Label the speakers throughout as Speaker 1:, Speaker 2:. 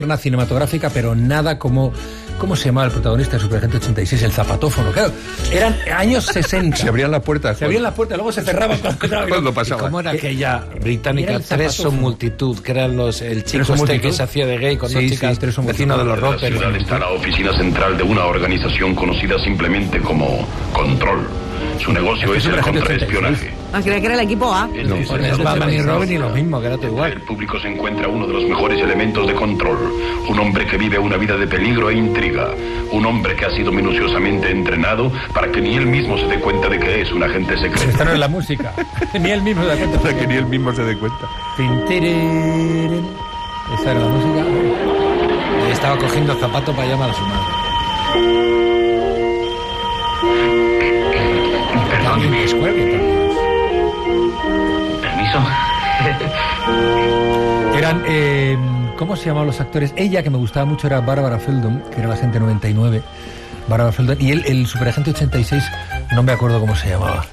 Speaker 1: Una cinematográfica, pero nada como... ¿Cómo se llamaba el protagonista de Superagente 86? El zapatófono. Claro, eran años 60.
Speaker 2: Se abrían las puertas.
Speaker 1: Se abrían las puertas, luego se cerraban
Speaker 2: cuando pasaba.
Speaker 3: ¿Cómo era aquella británica? Tres son multitud, que eran el chico que se hacía de gay con dos chicas, vecino de los Roppers.
Speaker 4: En la ciudad está la oficina central de una organización conocida simplemente como Control. Su negocio es el contraespionaje.
Speaker 5: Creía que era el equipo A.
Speaker 3: No, es Batman y Robin y lo mismo, que era todo igual.
Speaker 4: El público se encuentra uno de los mejores elementos de Control. Un hombre que vive una vida de peligro e intriga. Un hombre que ha sido minuciosamente entrenado para que ni él mismo se dé cuenta de que es un agente secreto.
Speaker 1: Esta no es la música. Ni él mismo se da cuenta.
Speaker 2: Para que ni él mismo se dé cuenta.
Speaker 1: Esta era la música.
Speaker 3: Y estaba cogiendo zapatos para llamar a su madre.
Speaker 4: Permiso.
Speaker 1: Eran, ¿cómo se llamaban los actores? Ella, que me gustaba mucho, era Barbara Feldon, que era la agente 99. Barbara Feldon. Y él, el superagente 86, no me acuerdo cómo se llamaba.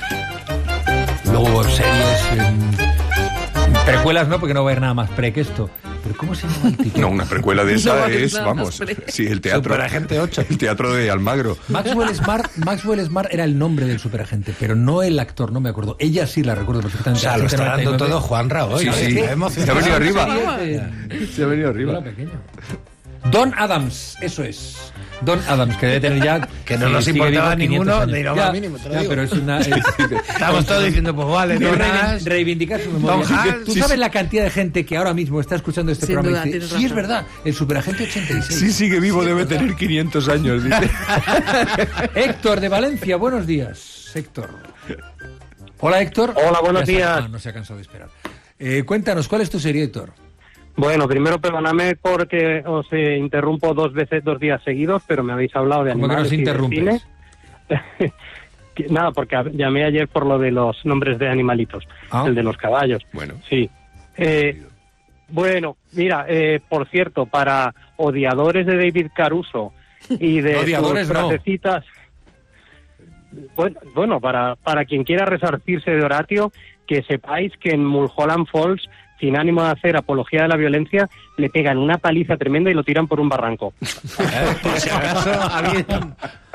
Speaker 1: Luego series, precuelas no, porque no va a haber nada más pre que esto. ¿Pero cómo se llama el tipo?
Speaker 2: No, una precuela de esa vamos, sí, el teatro.
Speaker 3: Superagente 8.
Speaker 2: El teatro de Almagro.
Speaker 1: Maxwell Smart era el nombre del superagente, pero no el actor, no me acuerdo. Ella sí la recuerdo perfectamente.
Speaker 3: O sea, lo está dando todo Juanra hoy.
Speaker 2: Sí. Se ha venido arriba. Se ha venido arriba.
Speaker 1: Don Adams, eso es. Don Adams, que debe tener ya...
Speaker 3: Que no nos importaba ninguno, ni lo más mínimo, te lo digo.
Speaker 1: Pero es una...
Speaker 3: Estamos todos diciendo, pues vale,
Speaker 1: reivindicar su memoria. ¿Tú sabes la cantidad de gente que ahora mismo está escuchando este programa y dice, sí, es verdad, el superagente 86?
Speaker 2: Sí, sigue vivo, debe tener 500 años, dice.
Speaker 1: Héctor de Valencia, buenos días, Héctor. Hola, Héctor.
Speaker 6: Hola, buenos días.
Speaker 1: No se ha cansado de esperar. Cuéntanos, ¿cuál es tu serie, Héctor?
Speaker 6: Bueno, primero perdóname porque os interrumpo 2 días seguidos, pero me habéis hablado de animales.
Speaker 1: ¿Cómo que nos interrumpes?
Speaker 6: Nada, porque llamé ayer por lo de los nombres de animalitos, el de los caballos.
Speaker 2: Bueno.
Speaker 6: Sí. Bueno, mira, por cierto, para odiadores de David Caruso y de
Speaker 1: odiadores
Speaker 6: sus frasecitas... Bueno, para quien quiera resarcirse de Horatio, que sepáis que en Mulholland Falls, sin ánimo de hacer apología de la violencia, le pegan una paliza tremenda y lo tiran por un barranco.
Speaker 3: Por si acaso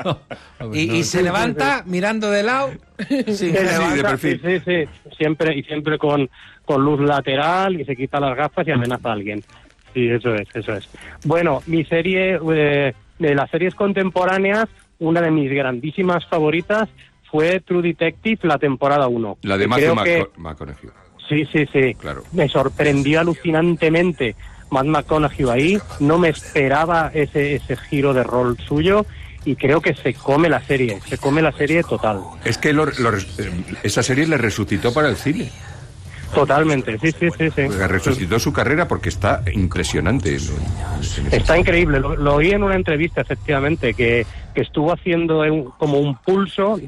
Speaker 3: y se levanta mirando de lado.
Speaker 6: Sí, de perfil. Sí. Siempre con luz lateral y se quita las gafas y amenaza a alguien. Sí, eso es. Bueno, mi serie, de las series contemporáneas, una de mis grandísimas favoritas fue True Detective, la temporada 1.
Speaker 2: La de Matthew McConaughey.
Speaker 6: Sí.
Speaker 2: Claro.
Speaker 6: Me sorprendió alucinantemente Matt McConaughey ahí. No me esperaba ese giro de rol suyo y creo que se come la serie total.
Speaker 2: Es que esa serie le resucitó para el cine.
Speaker 6: Totalmente, sí.
Speaker 2: Resucitó su carrera porque está impresionante.
Speaker 6: Está increíble. Lo oí en una entrevista, efectivamente, que estuvo haciendo como un pulso,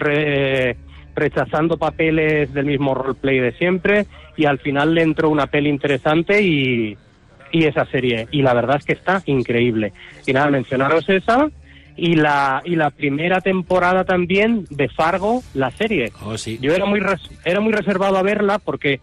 Speaker 6: rechazando papeles del mismo roleplay de siempre, y al final le entró una peli interesante y esa serie. Y la verdad es que está increíble. Y nada, mencionaros esa y la primera temporada también de Fargo, la serie.
Speaker 3: Oh, sí.
Speaker 6: Yo era muy reservado a verla porque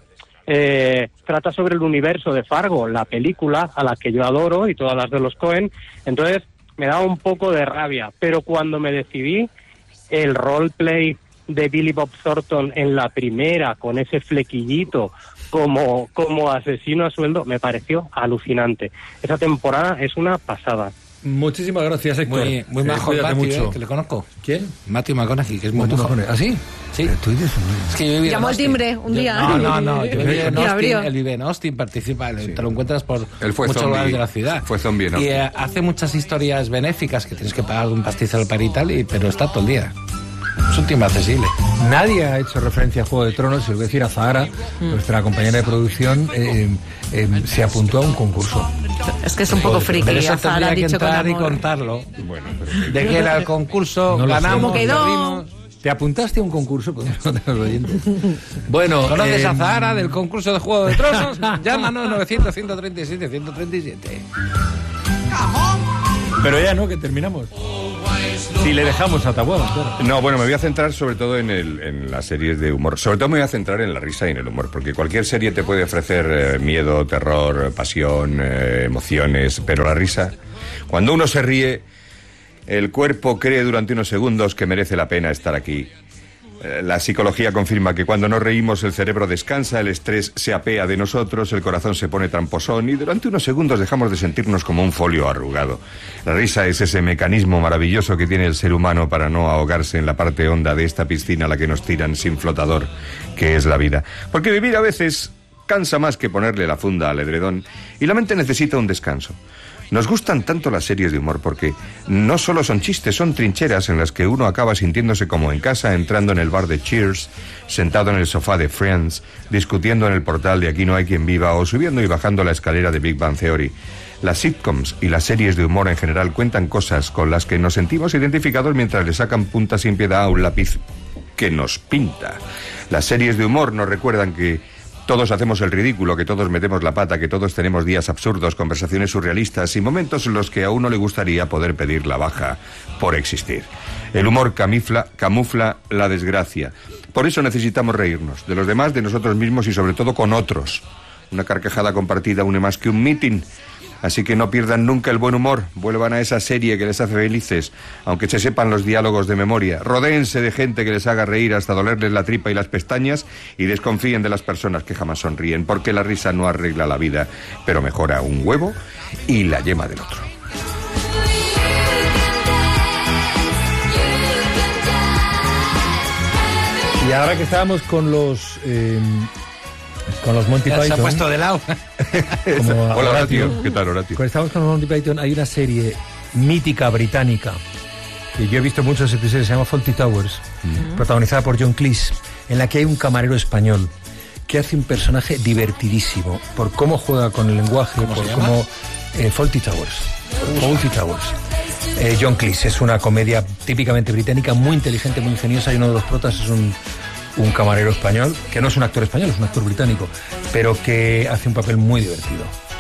Speaker 6: trata sobre el universo de Fargo, la película a la que yo adoro y todas las de los Coen. Entonces me daba un poco de rabia, pero cuando me decidí, el roleplay de Billy Bob Thornton en la primera, con ese flequillito como asesino a sueldo, me pareció alucinante. Esa temporada es una pasada.
Speaker 1: Muchísimas gracias, Héctor.
Speaker 3: Muy majo Matthew,
Speaker 1: mucho.
Speaker 3: Que le conozco.
Speaker 1: ¿Quién?
Speaker 3: Matthew McConaughey, que es muy majo.
Speaker 1: ¿Ah, sí?
Speaker 3: Sí.
Speaker 1: Tú dices,
Speaker 3: es que yo viví
Speaker 5: llamó
Speaker 3: en
Speaker 5: al timbre un día.
Speaker 3: No. Yo viví en Austin,
Speaker 5: abrió.
Speaker 3: él vive en Austin, participa,
Speaker 2: Sí.
Speaker 3: te lo encuentras por muchos
Speaker 2: zombie,
Speaker 3: lugares de la ciudad.
Speaker 2: Fue zombie, ¿no?
Speaker 3: Y hace muchas historias benéficas que tienes que pagar un pastizal para y tal, pero está todo el día. Es un tiempo accesible.
Speaker 1: Nadie ha hecho referencia a Juego de Tronos, se lo voy a decir a Zahara, nuestra compañera de producción, se apuntó a un concurso.
Speaker 5: Es que es un poco friki.
Speaker 3: Pero eso
Speaker 5: Zahara
Speaker 3: tendría
Speaker 5: ha
Speaker 3: que
Speaker 5: dicho con
Speaker 3: entrar y
Speaker 5: amor.
Speaker 3: contarlo.
Speaker 2: Bueno,
Speaker 3: De que era el concurso,
Speaker 1: No lo sé.
Speaker 3: ganamos,
Speaker 5: ¿Cómo quedó?
Speaker 3: perdimos.
Speaker 1: ¿Te apuntaste a un concurso? Podemos contar a los oyentes. Bueno,
Speaker 3: ¿Conoces a Zahara del concurso de Juego de Tronos? Llámanos 900-137-137.
Speaker 1: pero ya no, que terminamos. Si le dejamos a Taboada, claro.
Speaker 2: No, bueno, me voy a centrar sobre todo en las series de humor. Sobre todo me voy a centrar en la risa y en el humor, porque cualquier serie te puede ofrecer miedo, terror, pasión, emociones, pero la risa, cuando uno se ríe, el cuerpo cree durante unos segundos que merece la pena estar aquí. La psicología confirma que cuando nos reímos el cerebro descansa, el estrés se apea de nosotros, el corazón se pone tramposón y durante unos segundos dejamos de sentirnos como un folio arrugado. La risa es ese mecanismo maravilloso que tiene el ser humano para no ahogarse en la parte honda de esta piscina a la que nos tiran sin flotador, que es la vida. Porque vivir a veces cansa más que ponerle la funda al edredón y la mente necesita un descanso. Nos gustan tanto las series de humor porque no solo son chistes, son trincheras en las que uno acaba sintiéndose como en casa, entrando en el bar de Cheers, sentado en el sofá de Friends, discutiendo en el portal de Aquí no hay quien viva o subiendo y bajando la escalera de Big Bang Theory. Las sitcoms y las series de humor en general cuentan cosas con las que nos sentimos identificados mientras le sacan punta sin piedad a un lápiz que nos pinta. Las series de humor nos recuerdan que todos hacemos el ridículo, que todos metemos la pata, que todos tenemos días absurdos, conversaciones surrealistas y momentos en los que a uno le gustaría poder pedir la baja por existir. El humor camufla la desgracia. Por eso necesitamos reírnos, de los demás, de nosotros mismos y sobre todo con otros. Una carcajada compartida une más que un mitin. Así que no pierdan nunca el buen humor, vuelvan a esa serie que les hace felices, aunque se sepan los diálogos de memoria. Rodéense de gente que les haga reír hasta dolerles la tripa y las pestañas y desconfíen de las personas que jamás sonríen, porque la risa no arregla la vida, pero mejora un huevo y la yema del otro.
Speaker 1: Y ahora que estábamos con los Monty Python.
Speaker 3: Se ha puesto de lado.
Speaker 2: Hola, Horatio. ¿Qué tal, Horatio?
Speaker 1: Cuando estamos con los Monty Python, hay una serie mítica británica que yo he visto muchos episodios, se llama Fawlty Towers, protagonizada por John Cleese, en la que hay un camarero español que hace un personaje divertidísimo por cómo juega con el lenguaje, por cómo Fawlty Towers. Fawlty Towers. John Cleese es una comedia típicamente británica, muy inteligente, muy ingeniosa, y uno de los protas es un camarero español, que no es un actor español, es un actor británico, pero que hace un papel muy divertido.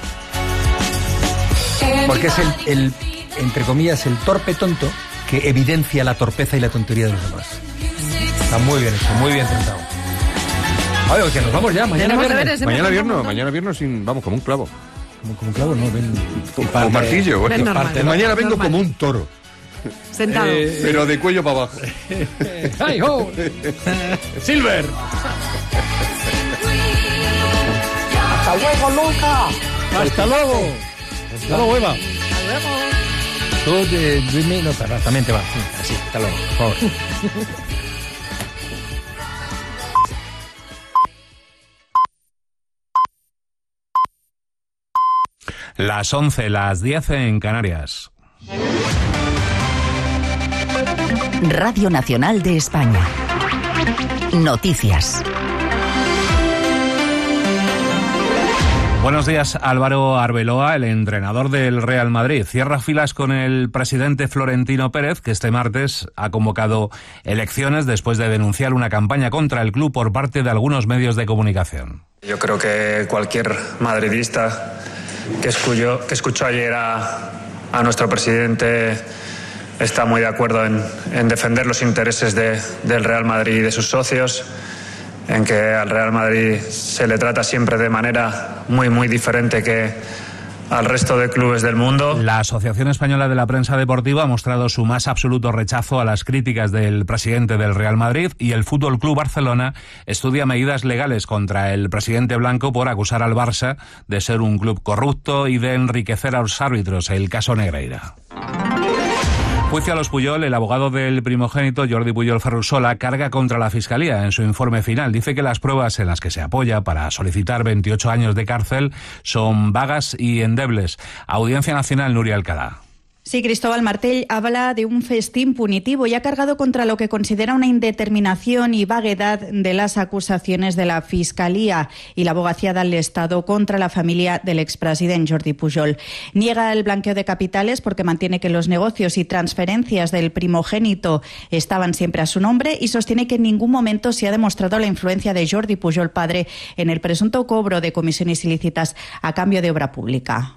Speaker 1: Porque es el entre comillas, el torpe tonto que evidencia la torpeza y la tontería de los demás. Está muy bien hecho, muy bien tratado. Oye, que nos vamos ya, mañana
Speaker 2: viernes vamos como un clavo.
Speaker 1: Como un clavo, no, ven.
Speaker 2: Como un martillo, bueno. Mañana vengo como un toro.
Speaker 5: Sentado.
Speaker 2: Pero de cuello para abajo.
Speaker 1: ¡Ay, ho! ¡Silver!
Speaker 7: ¡Hasta luego, Luca!
Speaker 1: ¡Hasta luego! ¡Hasta luego, Eva! Tú, Luis, no, también te vas. Así, hasta luego, por favor.
Speaker 8: Las 11, las 10 en Canarias.
Speaker 9: Radio Nacional de España. Noticias.
Speaker 8: Buenos días, Álvaro Arbeloa, el entrenador del Real Madrid. Cierra filas con el presidente Florentino Pérez, que este martes ha convocado elecciones después de denunciar una campaña contra el club por parte de algunos medios de comunicación.
Speaker 10: Yo creo que cualquier madridista que escuchó ayer a nuestro presidente está muy de acuerdo en defender los intereses del Real Madrid y de sus socios, en que al Real Madrid se le trata siempre de manera muy, muy diferente que al resto de clubes del mundo.
Speaker 8: La Asociación Española de la Prensa Deportiva ha mostrado su más absoluto rechazo a las críticas del presidente del Real Madrid, y el Fútbol Club Barcelona estudia medidas legales contra el presidente blanco por acusar al Barça de ser un club corrupto y de enriquecer a los árbitros, el caso Negreira. Juicio a los Puyol. El abogado del primogénito, Jordi Puyol Ferrusola, carga contra la Fiscalía en su informe final. Dice que las pruebas en las que se apoya para solicitar 28 años de cárcel son vagas y endebles. Audiencia Nacional, Nuria Alcalá.
Speaker 11: Sí, Cristóbal Martell habla de un festín punitivo y ha cargado contra lo que considera una indeterminación y vaguedad de las acusaciones de la Fiscalía y la Abogacía del Estado contra la familia del expresidente Jordi Pujol. Niega el blanqueo de capitales porque mantiene que los negocios y transferencias del primogénito estaban siempre a su nombre, y sostiene que en ningún momento se ha demostrado la influencia de Jordi Pujol padre en el presunto cobro de comisiones ilícitas a cambio de obra pública.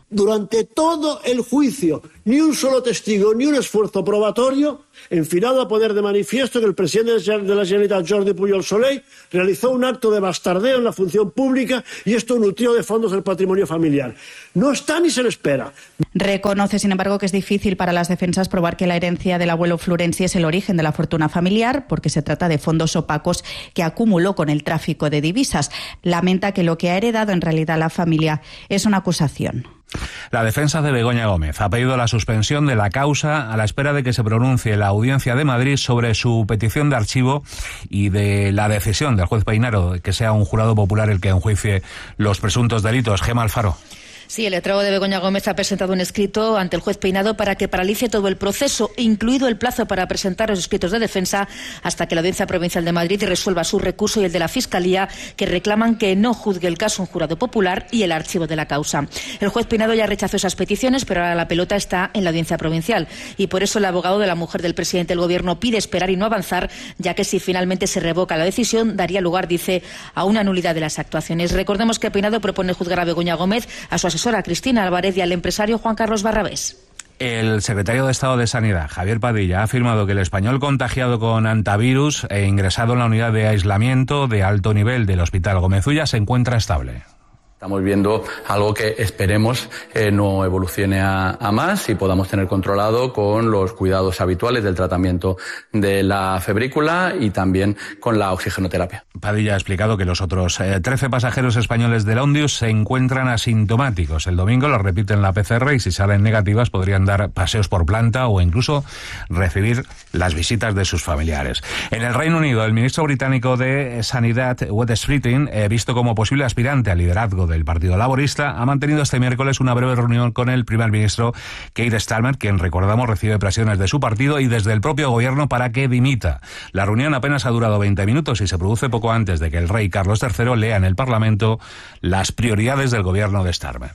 Speaker 12: durante todo el juicio, ni un solo testigo, ni un esfuerzo probatorio, en final a poner de manifiesto que el presidente de la Generalitat, Jordi Pujol Soley, realizó un acto de bastardeo en la función pública y esto nutrió de fondos el patrimonio familiar. No está ni se le espera.
Speaker 11: Reconoce, sin embargo, que es difícil para las defensas probar que la herencia del abuelo Florenzi es el origen de la fortuna familiar, porque se trata de fondos opacos que acumuló con el tráfico de divisas. Lamenta que lo que ha heredado en realidad la familia es una acusación.
Speaker 8: La defensa de Begoña Gómez ha pedido la suspensión de la causa a la espera de que se pronuncie la Audiencia de Madrid sobre su petición de archivo y de la decisión del juez Peinado de que sea un jurado popular el que enjuicie los presuntos delitos. Gemma Alfaro.
Speaker 13: Sí, el letrado de Begoña Gómez ha presentado un escrito ante el juez Peinado para que paralice todo el proceso, incluido el plazo para presentar los escritos de defensa hasta que la Audiencia Provincial de Madrid resuelva su recurso y el de la Fiscalía, que reclaman que no juzgue el caso un jurado popular y el archivo de la causa. El juez Peinado ya rechazó esas peticiones, pero ahora la pelota está en la Audiencia Provincial y por eso el abogado de la mujer del presidente del Gobierno pide esperar y no avanzar, ya que si finalmente se revoca la decisión daría lugar, dice, a una nulidad de las actuaciones. Recordemos que Peinado propone juzgar a Begoña Gómez, a su asesora Cristina Álvarez y al empresario Juan Carlos Barrabés.
Speaker 8: El secretario de Estado de Sanidad, Javier Padilla, ha afirmado que el español contagiado con antivirus e ingresado en la unidad de aislamiento de alto nivel del Hospital Gómez Ulla se encuentra estable.
Speaker 14: Estamos viendo algo que esperemos no evolucione a más y podamos tener controlado con los cuidados habituales del tratamiento de la febrícula y también con la oxigenoterapia.
Speaker 8: Padilla ha explicado que los otros 13 pasajeros españoles del Ondius se encuentran asintomáticos. El domingo lo repiten la PCR y si salen negativas podrían dar paseos por planta o incluso recibir las visitas de sus familiares. En el Reino Unido, el ministro británico de Sanidad, Wes Streeting, visto como posible aspirante al liderazgo del Partido Laborista, ha mantenido este miércoles una breve reunión con el primer ministro Keir Starmer, quien, recordamos, recibe presiones de su partido y desde el propio gobierno para que dimita. La reunión apenas ha durado 20 minutos y se produce poco antes de que el rey Carlos III lea en el Parlamento las prioridades del gobierno de Starmer.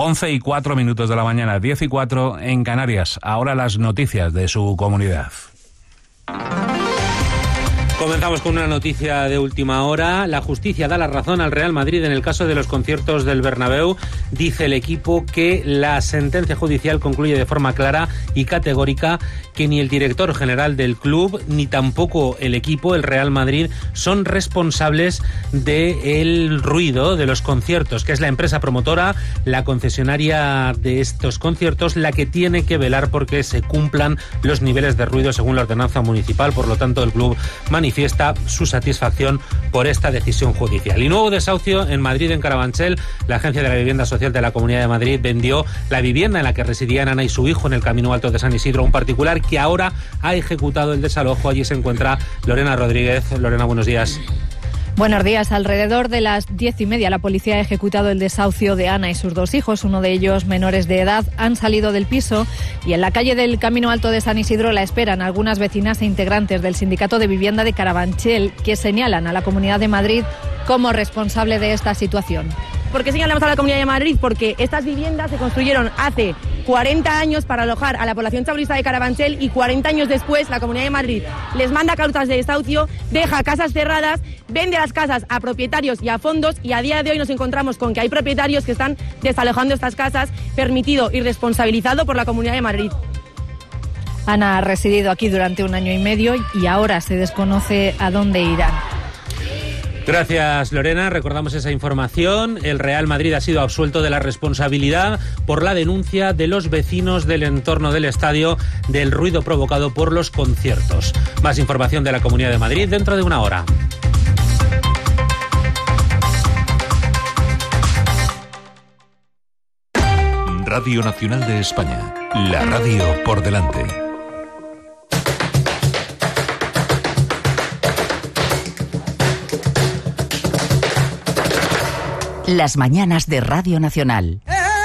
Speaker 8: 11:04 de la mañana, 10:04 en Canarias. Ahora las noticias de su comunidad.
Speaker 15: Comenzamos con una noticia de última hora. La justicia da la razón al Real Madrid en el caso de los conciertos del Bernabéu. Dice el equipo que la sentencia judicial concluye de forma clara y categórica que ni el director general del club ni tampoco el equipo, el Real Madrid, son responsables del ruido de los conciertos, que es la empresa promotora, la concesionaria de estos conciertos, la que tiene que velar porque se cumplan los niveles de ruido según la ordenanza municipal. Por lo tanto, el club manifiesta su satisfacción por esta decisión judicial. Y nuevo desahucio en Madrid, en Carabanchel. La Agencia de la Vivienda Social de la Comunidad de Madrid vendió la vivienda en la que residían Ana y su hijo en el Camino Alto de San Isidro, un particular que ahora ha ejecutado el desalojo. Allí se encuentra Lorena Rodríguez. Lorena, buenos días.
Speaker 16: Buenos días. Alrededor de las 10:30 la policía ha ejecutado el desahucio de Ana y sus dos hijos, uno de ellos menores de edad. Han salido del piso y en la calle del Camino Alto de San Isidro la esperan algunas vecinas e integrantes del Sindicato de Vivienda de Carabanchel, que señalan a la Comunidad de Madrid como responsable de esta situación.
Speaker 17: ¿Por qué señalamos a la Comunidad de Madrid? Porque estas viviendas se construyeron hace 40 años para alojar a la población chabolista de Carabanchel y 40 años después la Comunidad de Madrid les manda cartas de desahucio, deja casas cerradas, vende las casas a propietarios y a fondos y a día de hoy nos encontramos con que hay propietarios que están desalojando estas casas, permitido y responsabilizado por la Comunidad de Madrid.
Speaker 16: Ana ha residido aquí durante 1 año y medio y ahora se desconoce a dónde irán.
Speaker 15: Gracias, Lorena. Recordamos esa información. El Real Madrid ha sido absuelto de la responsabilidad por la denuncia de los vecinos del entorno del estadio del ruido provocado por los conciertos. Más información de la Comunidad de Madrid dentro de 1 hora.
Speaker 18: Radio Nacional de España. La radio por delante.
Speaker 9: Las mañanas de Radio Nacional.